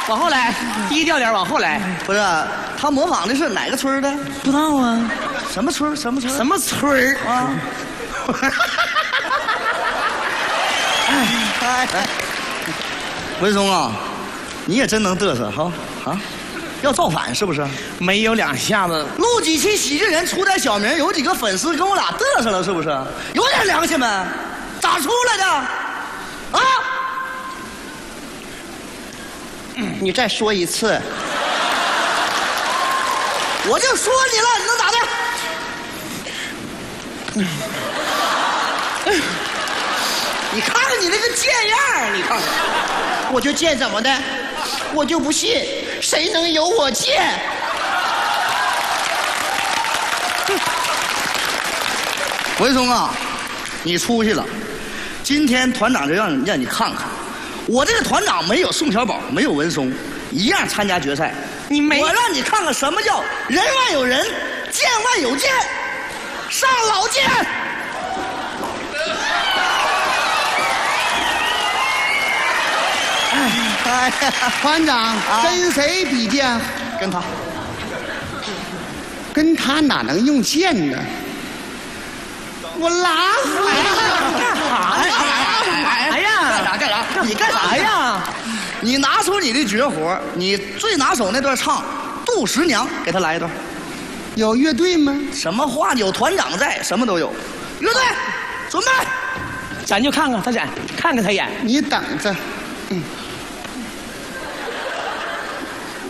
往后来，低调点，往后来。 不是，他模仿的是哪个村的？ 不知道啊， 什么村？什么村？ 什么村儿啊？哎，文松啊，你也真能嘚瑟哈啊！要造反是不是？ 没有两下子。 录几期喜剧人出点小名，有几个粉丝跟我俩嘚瑟了是不是？有点良心呗？咋出来的？啊？ 你再说一次。 我就说你了，你能咋的？你看看你那个贱样，你看看， 我就贱怎么的？我就不信谁能有我贱。 文松啊，你出息了。今天团长就让你看看，我这个团长没有宋小宝，没有文松，一样参加决赛。 你没我让你看看什么叫人外有人，剑外有剑，上老剑。 哎，团长，跟谁比剑？ 跟他。 跟他哪能用剑呢？我拉哎呀， 干啥？你干啥呀？ 你拿出你的绝活，你最拿手那段唱《杜十娘》，给他来一段。 有乐队吗？ 什么话？有团长在，什么都有。乐队，准备。 咱就看看他演，看看他演。 你等着。